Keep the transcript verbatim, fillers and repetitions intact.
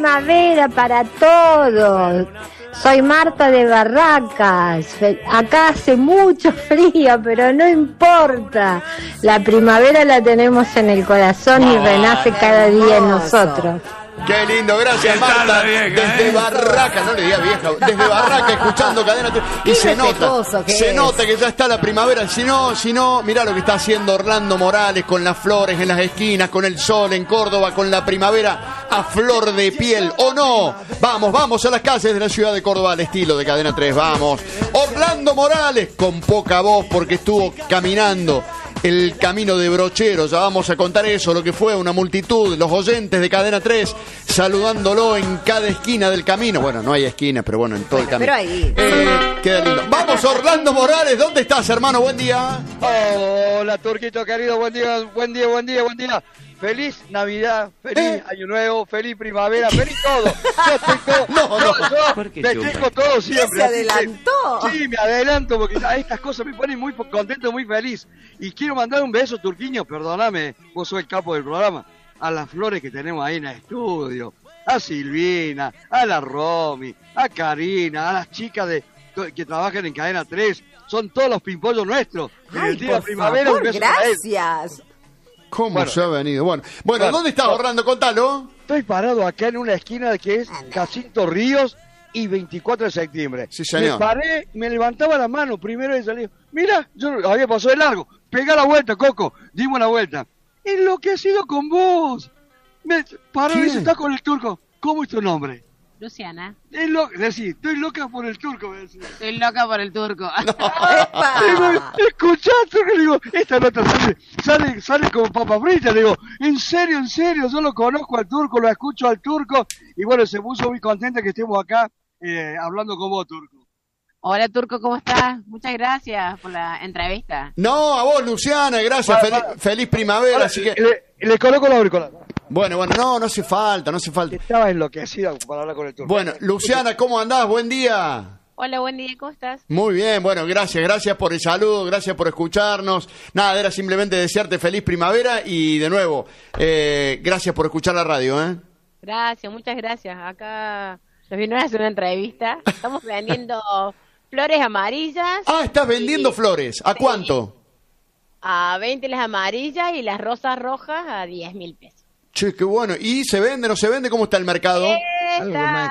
primavera para todos. Soy Marta de Barracas. Acá hace mucho frío, pero no importa. La primavera la tenemos en el corazón y renace cada día en nosotros. Qué lindo, gracias Marta, desde Barraca, no le diga vieja, desde Barraca escuchando Cadena tres, y se nota, se nota que ya está la primavera, si no, si no, mirá lo que está haciendo Orlando Morales con las flores en las esquinas, con el sol en Córdoba, con la primavera a flor de piel, ¿o no? Vamos, vamos a las calles de la ciudad de Córdoba al estilo de Cadena tres, vamos. Orlando Morales, con poca voz porque estuvo caminando el camino de Brochero, ya vamos a contar eso, lo que fue una multitud, los oyentes de Cadena tres, saludándolo en cada esquina del camino. Bueno, no hay esquinas, pero bueno, en todo bueno, el camino. Pero ahí. Eh, queda lindo. Vamos, Orlando Morales, ¿dónde estás, hermano? Buen día. Hola, Turquito querido, buen día, buen día, buen día, buen día. Feliz Navidad, feliz ¿Eh? Año Nuevo, feliz primavera, feliz todo. Yo estoy todo, no, no. Yo, yo festejo todo siempre. ¿Se adelantó? Sí, me adelanto porque estas cosas me ponen muy contento, muy feliz. Y quiero mandar un beso, Turquiño, perdóname, vos sos el capo del programa, a las flores que tenemos ahí en el estudio, a Silvina, a la Romy, a Karina, a las chicas de que trabajan en Cadena tres, son todos los pimpollos nuestros. Ay, en el día por primavera, favor, un beso gracias. ¿Cómo bueno, se ha venido? Bueno, bueno, bueno ¿dónde estás, Orlando? Contalo. Estoy parado acá en una esquina que es Jacinto Ríos y veinticuatro de septiembre. Sí, señor. Me paré, me levantaba la mano primero y salí. Mira, yo había pasado de largo. Pegá la vuelta, Coco. Dimos la vuelta. Enloquecido con vos. Me paró y dice, ¿estás con el turco? ¿Cómo es tu nombre? Luciana. Es lo, decí, estoy loca por el turco. Me decía. Estoy loca por el turco. No. Digo, escuchá, turco. Le digo, esta nota sale, sale, sale como papa frita. Le digo, en serio, en serio, yo lo conozco al turco, lo escucho al turco. Y bueno, se puso muy contenta que estemos acá eh, hablando con vos, turco. Hola, Turco, ¿cómo estás? Muchas gracias por la entrevista. No, a vos, Luciana, gracias. Para, para. Feliz, feliz primavera. Ahora, así que... le, le coloco la auricular. Bueno, bueno, no, no hace falta, no hace falta. Estaba enloquecido para hablar con el turco. Bueno, Luciana, ¿cómo andás? Buen día. Hola, buen día, ¿cómo estás? Muy bien, bueno, gracias, gracias por el saludo, gracias por escucharnos. Nada, era simplemente desearte feliz primavera y de nuevo, eh, gracias por escuchar la radio, ¿eh? Gracias, muchas gracias. Acá nos vinieron a hacer una entrevista. Estamos vendiendo flores amarillas. Ah, estás vendiendo y... flores. ¿A cuánto? A veinte las amarillas y las rosas rojas a diez mil pesos. Che, qué bueno. ¿Y se vende, no se vende? ¿Cómo está el mercado? Está...